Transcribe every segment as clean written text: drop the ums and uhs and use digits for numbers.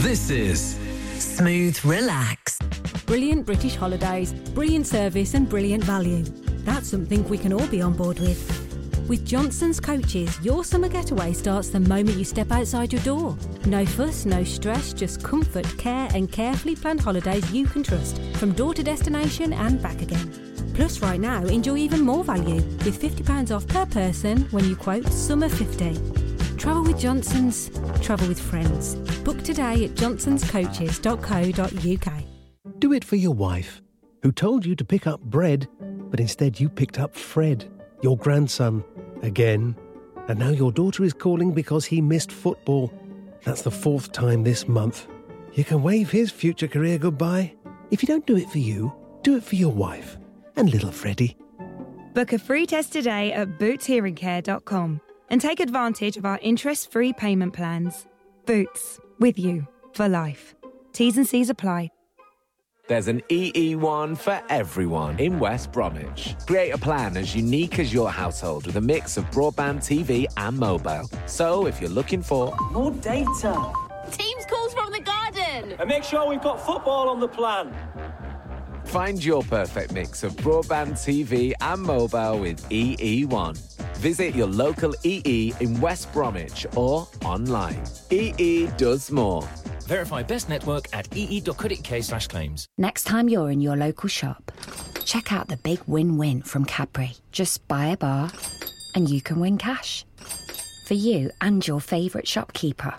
This is Smooth Relax. Brilliant British holidays, brilliant service and brilliant value. That's something we can all be on board with. With Johnson's Coaches, your summer getaway starts the moment you step outside your door. No fuss, no stress, just comfort, care and carefully planned holidays you can trust, from door to destination and back again. Plus right now, enjoy even more value with £50 off per person when you quote Summer 50. Travel with Johnson's, travel with friends. Book today at johnsonscoaches.co.uk. Do it for your wife, who told you to pick up bread, but instead you picked up Fred, your grandson, again. And now your daughter is calling because he missed football. That's the 4th time this month. You can wave his future career goodbye. If you don't do it for you, do it for your wife and little Freddie. Book a free test today at bootshearingcare.com and take advantage of our interest-free payment plans. Boots, with you for life. T's and C's apply. There's an EE1 for everyone in West Bromwich. Create a plan as unique as your household with a mix of broadband, TV and mobile. So if you're looking for more data, Teams calls from the garden, and make sure we've got football on the plan. Find your perfect mix of broadband, TV and mobile with EE1. Visit your local EE in West Bromwich or online. EE does more. Verify best network at ee.co.uk/claims. Next time you're in your local shop, check out the big win-win from Cadbury. Just buy a bar and you can win cash. For you and your favourite shopkeeper.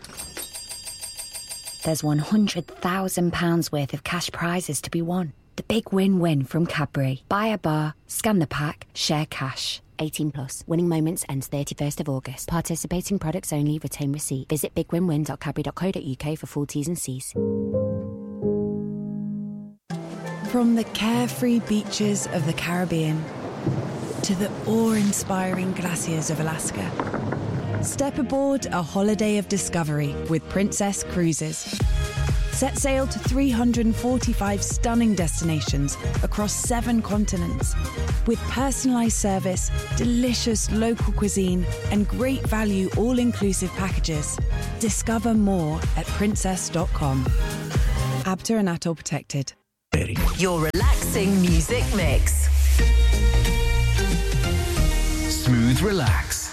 There's £100,000 worth of cash prizes to be won. The big win-win from Cadbury. Buy a bar, scan the pack, share cash. 18 plus. Winning moments ends 31st of August. Participating products only. Retain receipt. Visit bigwinwin.cadbury.co.uk for full T's and C's. From the carefree beaches of the Caribbean to the awe-inspiring glaciers of Alaska, step aboard a holiday of discovery with Princess Cruises. Set sail to 345 stunning destinations across 7 continents. With personalised service, delicious local cuisine and great value all-inclusive packages. Discover more at princess.com. ABTA and ATOL protected. Your relaxing music mix. Smooth Relax.